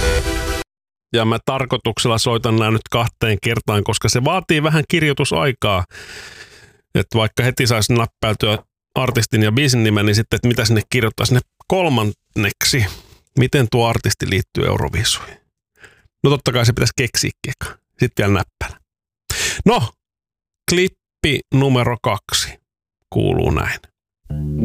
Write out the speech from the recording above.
Ja mä tarkoituksella soitan nämä nyt 2 kertaan, koska se vaatii vähän kirjoitusaikaa. Että vaikka heti saisi näppäiltyä artistin ja biisin nimen, niin sitten, että mitä sinne kirjoittaa sinne 3. Miten tuo artisti liittyy Euroviisuihin? No totta kai se pitäisi keksiä keka. Sitten vielä näppäillä. No, klippi numero 2 kuuluu näin.